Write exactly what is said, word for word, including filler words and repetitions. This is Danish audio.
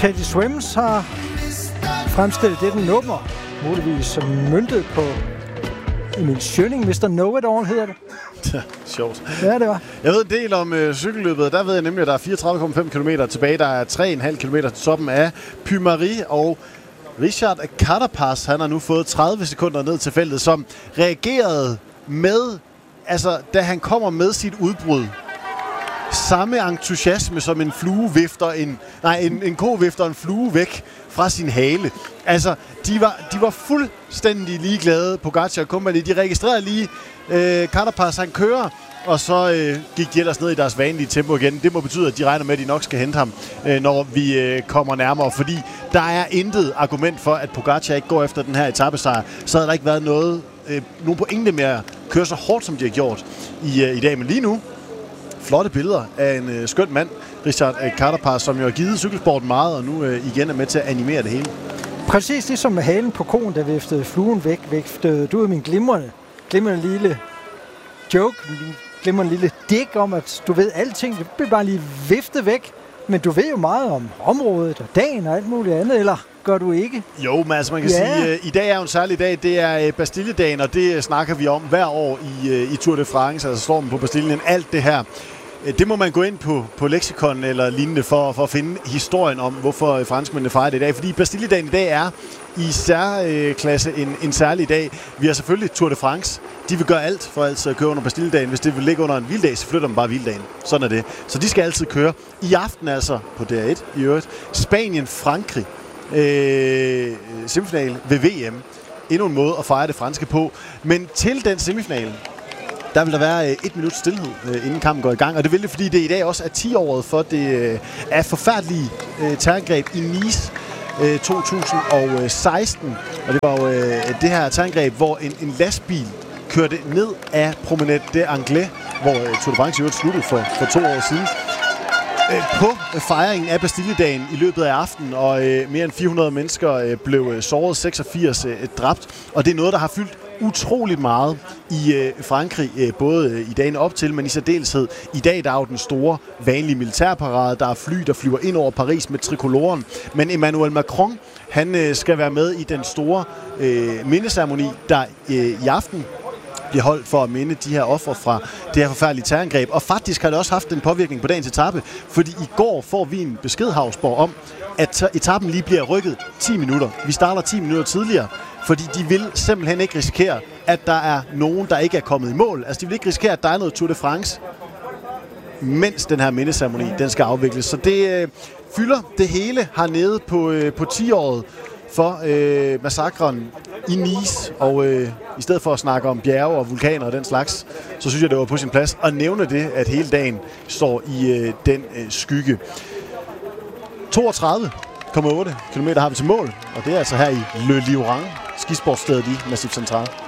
Teddy Swims har fremstillet dette nummer, muligvis som møntet på Emil Schønning, mister Know It All hedder det. Ja, sjovt. Ja, det var. Jeg ved en del om øh, cykelløbet. Der ved jeg nemlig, at der er fireogtredive komma fem kilometer tilbage. Der er tre komma fem kilometer til toppen af Puy-Marie, og Richard Carapaz, han har nu fået tredive sekunder ned til feltet, som reagerede med, altså da han kommer med sit udbrud, samme entusiasme som en flue vifter en, nej, en, en ko vifter en flue væk fra sin hale. Altså, de var, de var fuldstændig ligeglade, Pogacar og company. De registrerede lige, øh, Carapaz, han kører, og så øh, gik de ellers ned i deres vanlige tempo igen. Det må betyde, at de regner med, at de nok skal hente ham, øh, når vi øh, kommer nærmere. Fordi der er intet argument for, at Pogacar ikke går efter den her etapesejr. Så havde der ikke været noget, øh, nogen pointe med at køre så hårdt, som de har gjort i, øh, i dag. Men lige nu, flotte billeder af en øh, skøn mand, Richard øh, Carapaz, som jo har givet cykelsporten meget, og nu øh, igen er med til at animere det hele. Præcis ligesom med halen på koen, der viftede fluen væk, viftede du ud min glimrende, glimrende lille joke, min glimrende lille dig om, at du ved alting. Det bliver bare lige viftet væk, men du ved jo meget om området og dagen og alt muligt andet, eller gør du ikke? Jo, men altså man kan ja. sige, at i dag er jo en særlig dag. Det er Bastilledagen, og det snakker vi om hver år i, i Tour de France, altså stormen på Bastillen, alt det her. Det må man gå ind på, på leksikon eller lignende for, for at finde historien om, hvorfor franskmændene fejrer det i dag. Fordi Bastilledagen i dag er i særklasse en, en særlig dag. Vi har selvfølgelig Tour de France. De vil gøre alt for altid at køre under Bastilledagen. Hvis det vil ligge under en vilddag, så flytter man bare vilddagen. Sådan er det. Så de skal altid køre. I aften altså på D R et i øvrigt. Spanien-Frankrig. Øh, semifinal ved V M. Endnu en måde at fejre det franske på. Men til den semifinal, der vil der være øh, et minut stillhed, øh, inden kampen går i gang. Og det vil det, fordi det i dag også er ti-året for det øh, er forfærdelige øh, terrorangreb i Nice øh, to tusind og seksten. Og det var jo øh, det her terrorangreb, hvor en, en lastbil kørte ned af Promenade des Anglais, hvor øh, Tour de France i øvrigt sluttede for, for to år siden. Øh, på fejringen af Bastilledagen i løbet af aftenen, og øh, mere end fire hundrede mennesker øh, blev øh, såret, seksogfirs øh, dræbt. Og det er noget, der har fyldt utroligt meget i øh, Frankrig, øh, både øh, i dagen op til, men i særdeleshed i dag, der er jo den store, vanlige militærparade. Der er fly, der flyver ind over Paris med trikoloren. Men Emmanuel Macron, han øh, skal være med i den store øh, mindeceremoni, der øh, i aften bliver holdt for at minde de her ofre fra det her forfærdelige terrorangreb. Og faktisk har det også haft en påvirkning på dagens etape, fordi i går får vi en besked, Havsborg, om, at etappen lige bliver rykket ti minutter. Vi starter ti minutter tidligere, fordi de vil simpelthen ikke risikere, at der er nogen, der ikke er kommet i mål. Altså, de vil ikke risikere, at der er noget Tour de France, mens den her mindeceremoni, den skal afvikles. Så det øh, fylder det hele hernede på, øh, på ti-året for øh, massakren i Nice. Og øh, i stedet for at snakke om bjerge og vulkaner og den slags, så synes jeg, det var på sin plads at nævne det, at hele dagen står i øh, den øh, skygge. toogtredive komma otte kilometer har vi til mål, og det er altså her i Le Lieuran, skisportsstedet i Massif Central.